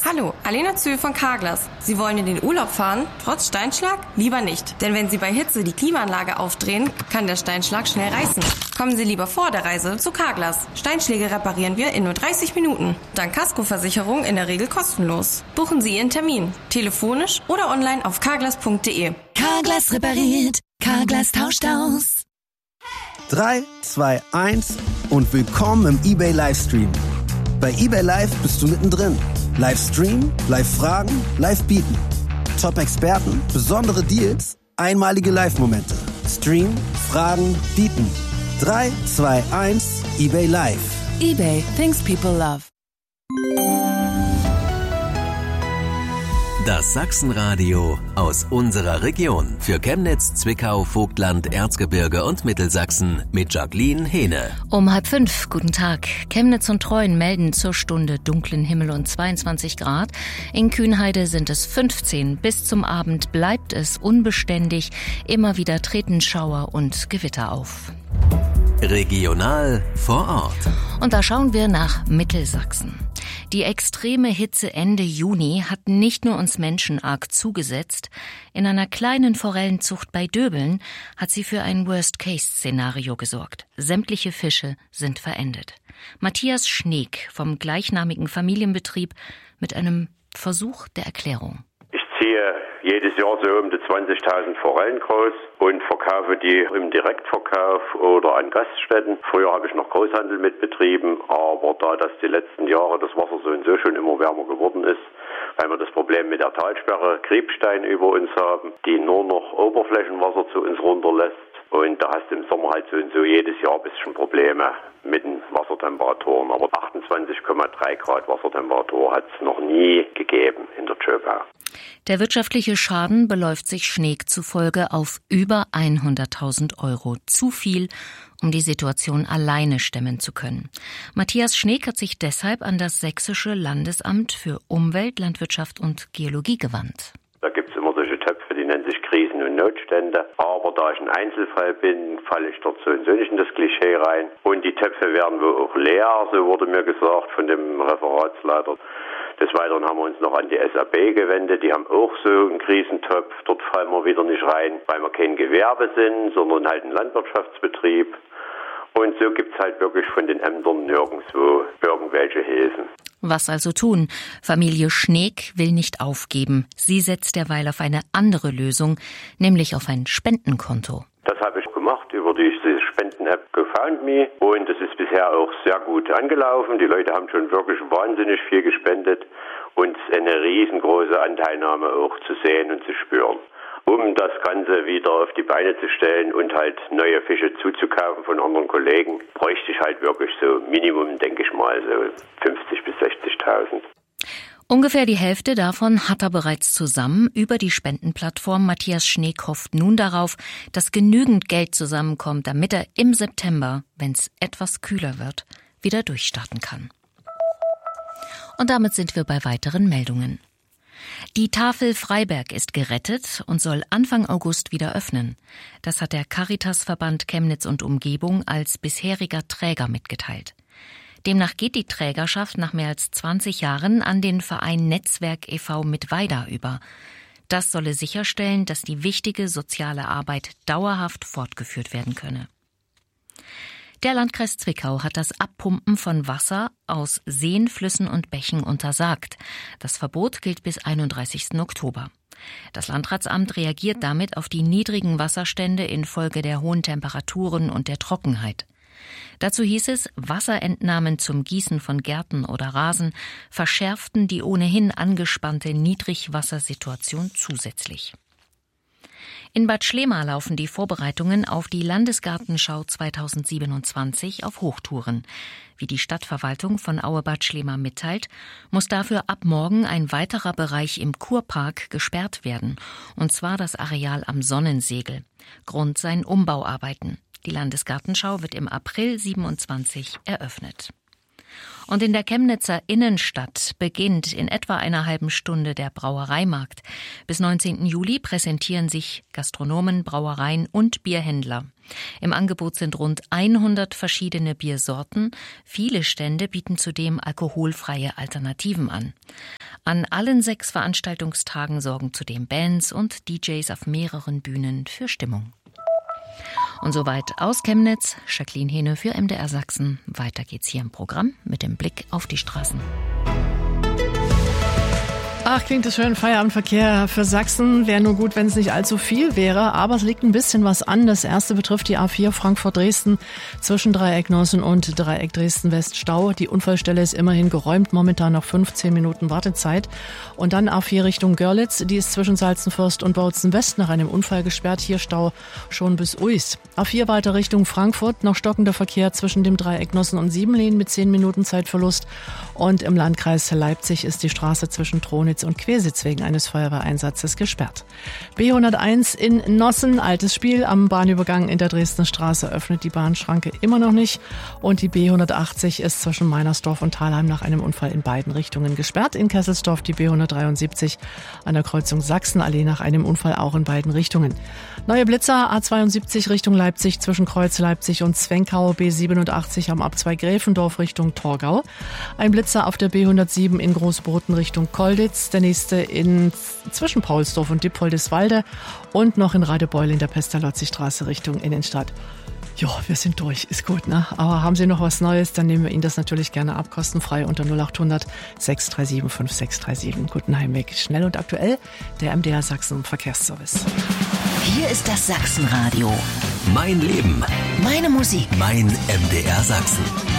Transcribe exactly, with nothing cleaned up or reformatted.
Hallo, Alena Zühl von Carglass. Sie wollen in den Urlaub fahren? Trotz Steinschlag? Lieber nicht. Denn wenn Sie bei Hitze die Klimaanlage aufdrehen, kann der Steinschlag schnell reißen. Kommen Sie lieber vor der Reise zu Carglass. Steinschläge reparieren wir in nur dreißig Minuten. Dank Kaskoversicherung in der Regel kostenlos. Buchen Sie Ihren Termin. Telefonisch oder online auf carglass punkt de. Carglass repariert. Carglass tauscht aus. drei, zwei, eins und willkommen im eBay Livestream. Bei eBay Live bist du mittendrin. Livestream, Live-Fragen, Live-Bieten. Top-Experten, besondere Deals, einmalige Live-Momente. Stream, Fragen, Bieten. drei, zwei, eins, eBay Live. eBay, things people love. Das Sachsenradio aus unserer Region. Für Chemnitz, Zwickau, Vogtland, Erzgebirge und Mittelsachsen mit Jacqueline Hehne. Um halb fünf, guten Tag. Chemnitz und Treuen melden zur Stunde dunklen Himmel und zweiundzwanzig Grad. In Kühnheide sind es fünfzehn. Bis zum Abend bleibt es unbeständig. Immer wieder treten Schauer und Gewitter auf. Regional vor Ort. Und da schauen wir nach Mittelsachsen. Die extreme Hitze Ende Juni hat nicht nur uns Menschen arg zugesetzt. In einer kleinen Forellenzucht bei Döbeln hat sie für ein Worst-Case-Szenario gesorgt. Sämtliche Fische sind verendet. Matthias Schneek vom gleichnamigen Familienbetrieb mit einem Versuch der Erklärung. Ich ziehe jedes Jahr so um die zwanzigtausend Forellen groß und verkaufe die im Direktverkauf oder an Gaststätten. Früher habe ich noch Großhandel mitbetrieben, aber da das die letzten Jahre das Wasser so und so schon immer wärmer geworden ist, weil wir das Problem mit der Talsperre Kriebstein über uns haben, die nur noch Oberflächenwasser zu uns runterlässt. Und da hast du im Sommer halt so und so jedes Jahr ein bisschen Probleme mit den Wassertemperaturen. Aber achtundzwanzig Komma drei Grad Wassertemperatur hat es noch nie gegeben in der Tschöpa. Der wirtschaftliche Schaden beläuft sich Schneek zufolge auf über hunderttausend Euro. Zu viel, um die Situation alleine stemmen zu können. Matthias Schneek hat sich deshalb an das Sächsische Landesamt für Umwelt, Landwirtschaft und Geologie gewandt. Da gibt es immer solche Töpfe, die nennen sich Krisen und Notstände. Aber da ich ein Einzelfall bin, falle ich dort so und so nicht in das Klischee rein. Und die Töpfe werden wohl auch leer, so wurde mir gesagt von dem Referatsleiter. Des Weiteren haben wir uns noch an die S A B gewendet. Die haben auch so einen Krisentopf. Dort fallen wir wieder nicht rein, weil wir kein Gewerbe sind, sondern halt ein Landwirtschaftsbetrieb. Und so gibt es halt wirklich von den Ämtern nirgendwo irgendwelche Hilfen. Was also tun? Familie Schneek will nicht aufgeben. Sie setzt derweil auf eine andere Lösung, nämlich auf ein Spendenkonto. Das habe ich gemacht über die Spenden-App GoFundMe und es ist bisher auch sehr gut angelaufen. Die Leute haben schon wirklich wahnsinnig viel gespendet und eine riesengroße Anteilnahme auch zu sehen und zu spüren. Um das Ganze wieder auf die Beine zu stellen und halt neue Fische zuzukaufen von anderen Kollegen, bräuchte ich halt wirklich so Minimum, denke ich mal, so fünfzig bis sechzigtausend. Ungefähr die Hälfte davon hat er bereits zusammen. Über die Spendenplattform Matthias Schneek hofft nun darauf, dass genügend Geld zusammenkommt, damit er im September, wenn es etwas kühler wird, wieder durchstarten kann. Und damit sind wir bei weiteren Meldungen. Die Tafel Freiberg ist gerettet und soll Anfang August wieder öffnen. Das hat der Caritasverband Chemnitz und Umgebung als bisheriger Träger mitgeteilt. Demnach geht die Trägerschaft nach mehr als zwanzig Jahren an den Verein Netzwerk e V Mittweida über. Das solle sicherstellen, dass die wichtige soziale Arbeit dauerhaft fortgeführt werden könne. Der Landkreis Zwickau hat das Abpumpen von Wasser aus Seen, Flüssen und Bächen untersagt. Das Verbot gilt bis einunddreißigsten Oktober. Das Landratsamt reagiert damit auf die niedrigen Wasserstände infolge der hohen Temperaturen und der Trockenheit. Dazu hieß es, Wasserentnahmen zum Gießen von Gärten oder Rasen verschärften die ohnehin angespannte Niedrigwassersituation zusätzlich. In Bad Schlema laufen die Vorbereitungen auf die Landesgartenschau zweitausendsiebenundzwanzig auf Hochtouren. Wie die Stadtverwaltung von Aue-Bad Schlema mitteilt, muss dafür ab morgen ein weiterer Bereich im Kurpark gesperrt werden, und zwar das Areal am Sonnensegel. Grund seien Umbauarbeiten. Die Landesgartenschau wird im April siebenundzwanzig eröffnet. Und in der Chemnitzer Innenstadt beginnt in etwa einer halben Stunde der Brauereimarkt. Bis neunzehnten Juli präsentieren sich Gastronomen, Brauereien und Bierhändler. Im Angebot sind rund hundert verschiedene Biersorten. Viele Stände bieten zudem alkoholfreie Alternativen an. An allen sechs Veranstaltungstagen sorgen zudem Bands und D Js auf mehreren Bühnen für Stimmung. Und soweit aus Chemnitz, Jacqueline Hehne für M D R Sachsen. Weiter geht's hier im Programm mit dem Blick auf die Straßen. Ach, klingt das schön. Feierabendverkehr für Sachsen wäre nur gut, wenn es nicht allzu viel wäre. Aber es liegt ein bisschen was an. Das erste betrifft die A vier Frankfurt-Dresden zwischen Dreieck Nossen und Dreieck Dresden-West Stau. Die Unfallstelle ist immerhin geräumt. Momentan noch fünfzehn Minuten Wartezeit. Und dann A vier Richtung Görlitz. Die ist zwischen Salzenfürst und Bautzen West nach einem Unfall gesperrt. Hier Stau schon bis Uis. A vier weiter Richtung Frankfurt. Noch stockender Verkehr zwischen dem Dreieck Nossen und Siebenlehn mit zehn Minuten Zeitverlust. Und im Landkreis Leipzig ist die Straße zwischen Tronitz und Quersitz wegen eines Feuerwehreinsatzes gesperrt. B hunderteins in Nossen, altes Spiel, am Bahnübergang in der Dresdenstraße öffnet die Bahnschranke immer noch nicht. Und die B hundertachtzig ist zwischen Meinersdorf und Thalheim nach einem Unfall in beiden Richtungen gesperrt. In Kesselsdorf die B hundertdreiundsiebzig an der Kreuzung Sachsenallee nach einem Unfall auch in beiden Richtungen. Neue Blitzer, A zweiundsiebzig Richtung Leipzig zwischen Kreuz Leipzig und Zwenkau, B siebenundachtzig am Abzweig Gräfendorf Richtung Torgau. Ein Blitzer auf der B hundertsieben in Großboten Richtung Kolditz, der nächste in zwischen Paulsdorf und Dippoldiswalde und noch in Radebeul in der Pestalozzi-Straße Richtung Innenstadt. Ja, wir sind durch, ist gut, ne? Aber haben Sie noch was Neues, dann nehmen wir Ihnen das natürlich gerne ab, kostenfrei unter null acht hundert sechs drei sieben fünf sechs drei sieben. Guten Heimweg, schnell und aktuell, der M D R Sachsen Verkehrsservice. Hier ist das Sachsenradio. Mein Leben. Meine Musik. Mein M D R Sachsen.